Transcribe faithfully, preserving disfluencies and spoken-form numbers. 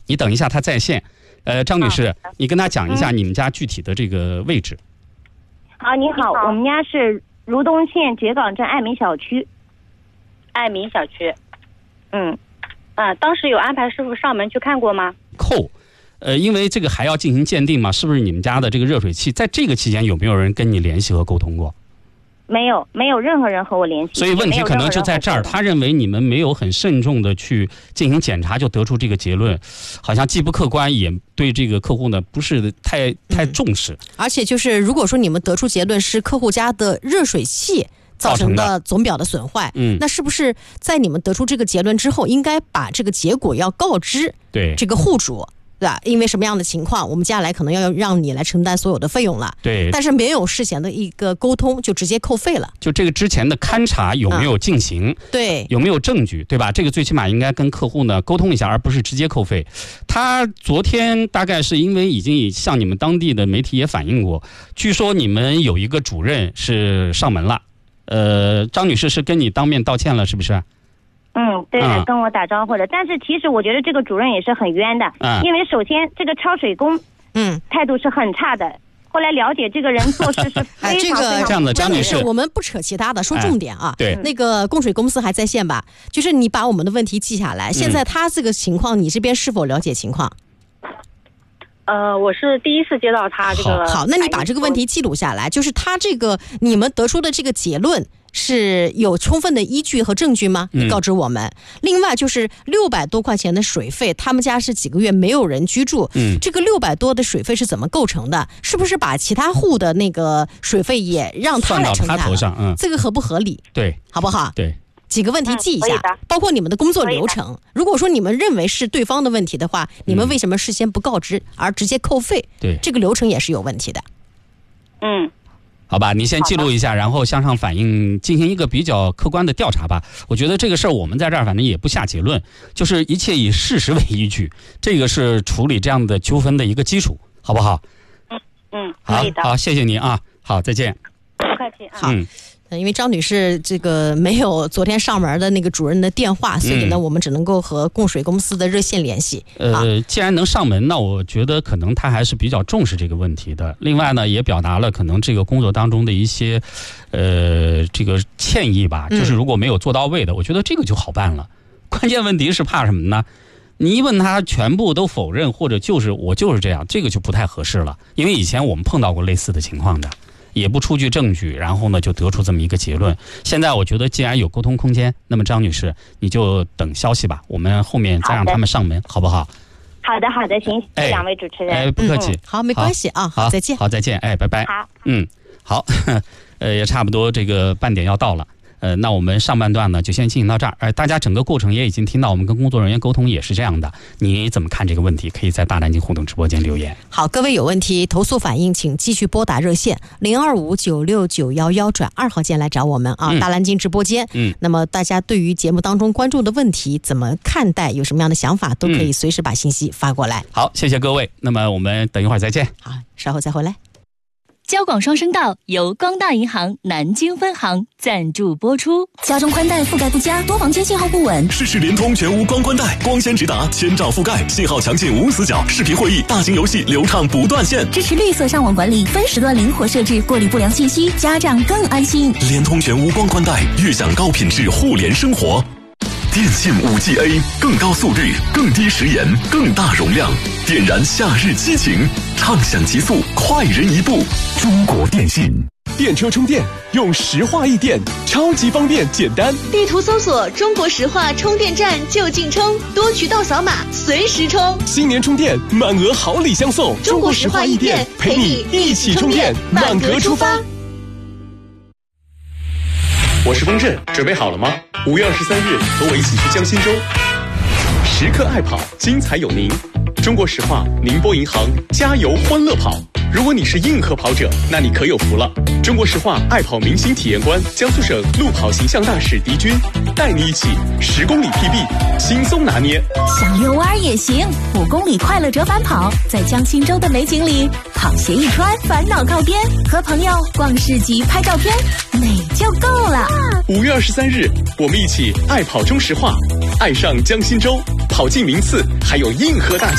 你等一下他在线。呃，张女士，你跟他讲一下你们家具体的这个位置。 啊，你好，我们家是如东县秸秆镇爱民小区。 爱民小区。嗯，啊，当时有安排师傅上门去看过吗？ 扣，呃，因为这个还要进行鉴定嘛，是不是你们家的这个热水器在这个期间有没有人跟你联系和沟通过？ 没有，没有任何人和我联系。 所以问题可能就在这儿，他认为你们没有很慎重的去进行检查，就得出这个结论，好像既不客观，也对这个客户呢不是太太重视。 嗯、而且就是如果说你们得出结论是客户家的热水器造成的总表的损坏，嗯，那是不是在你们得出这个结论之后，应该把这个结果要告知对这个户主？对吧？因为什么样的情况，我们接下来可能要让你来承担所有的费用了。对，但是没有事前的一个沟通，就直接扣费了。 就这个之前的勘察有没有进行？嗯、 对， 有没有证据？对吧？这个最起码应该跟客户呢沟通一下，而不是直接扣费。他昨天大概是因为已经向你们当地的媒体也反映过，据说你们有一个主任是上门了。呃，张女士是跟你当面道歉了，是不是？ 嗯，对的、嗯，跟我打招呼的。但是其实我觉得这个主任也是很冤的，嗯、因为首先这个抄水工，嗯，态度是很差的。后来了解这个人做事是非常非常、哎、这个这样的，张女士， 我们不扯其他的，说重点啊。 哎、对， 那个供水公司还在线吧？就是你把我们的问题记下来。现在他这个情况，嗯、你这边是否了解情况？ 呃，我是第一次接到他这个。 好，好，那你把这个问题记录下来，就是他这个你们得出的这个结论。是有充分的依据和证据吗？你告知我们。嗯、另外就是六百多块钱的水费，他们家是几个月没有人居住，嗯，这个六百多的水费是怎么构成的？是不是把其他户的那个水费也让他来承担了？算到他头上，嗯，这个合不合理？ 对， 好不好？ 对， 几个问题记一下，嗯、包括你们的工作流程。如果说你们认为是对方的问题的话，你们为什么事先不告知而直接扣费？ 对， 这个流程也是有问题的。 嗯。 好吧，你先记录一下，然后向上反映，进行一个比较客观的调查吧。我觉得这个事儿我们在这儿反正也不下结论，就是一切以事实为依据，这个是处理这样的纠纷的一个基础，好不好？ 嗯嗯， 可以的。好，谢谢您啊，好，再见。 不客气啊。 好。嗯因为张女士这个没有昨天上门的那个主任的电话，所以呢，我们只能够和供水公司的热线联系。 呃，既然能上门，那我觉得可能他还是比较重视这个问题的。另外呢，也表达了可能这个工作当中的一些，呃，这个歉意吧。就是如果没有做到位的，我觉得这个就好办了。关键问题是怕什么呢？你一问他，全部都否认，或者就是我就是这样，这个就不太合适了。因为以前我们碰到过类似的情况的。也不出具证据，然后呢就得出这么一个结论。现在我觉得既然有沟通空间，那么张女士你就等消息吧，我们后面再让他们上门，好不好？ 好的好的，行，谢谢两位主持人。 哎，不客气。 嗯、好，没关系啊，好，再见。 好，再见，哎，拜拜。 好， 嗯，好，呃，也差不多这个半点要到了。呃，那我们上半段呢就先进行到这儿。呃，大家整个过程也已经听到，我们跟工作人员沟通也是这样的。你怎么看这个问题？可以在大南京互动直播间留言。 好，各位有问题投诉反映，请继续拨打热线零二五九六九幺幺转二号键来找我们啊。嗯、大南京直播间。嗯。那么大家对于节目当中关注的问题怎么看待？有什么样的想法，都可以随时把信息发过来。 嗯、好，谢谢各位。那么我们等一会儿再见。 好，稍后再回来。 交广双声道由光大银行南京分行赞助播出。 家中宽带覆盖不佳，多房间信号不稳， 试试联通全屋光宽带，光纤直达，千兆覆盖，信号强劲无死角，视频会议、大型游戏流畅不断线， 支持绿色上网管理，分时段灵活设置，过滤不良信息，家长更安心。 联通全屋光宽带，悦享高品质互联生活。电信 五 G A， 更高速率，更低时延，更大容量，点燃夏日激情，畅享极速，快人一步。中国电信。 电车充电用石化易电，超级方便简单。 地图搜索中国石化充电站就近充，多渠道扫码随时充。 新年充电满额好礼相送， 中国石化易电陪你一起充电，满格出发。 我是风振，准备好了吗？五月二十三日，和我一起去江心洲，时刻爱跑，精彩有您。中国石化宁波银行，加油欢乐跑。如果你是硬核跑者，那你可有福了。中国石化爱跑明星体验官、江苏省路跑形象大使狄军，带你一起十公里 P B， 轻松拿捏。 想遛弯也行，五公里快乐折返跑，在江心洲的美景里，跑鞋一穿，烦恼靠边，和朋友逛市集拍照片，美就够了。 五月二十三日，我们一起爱跑中石化，爱上江心洲，跑进名次，还有硬核大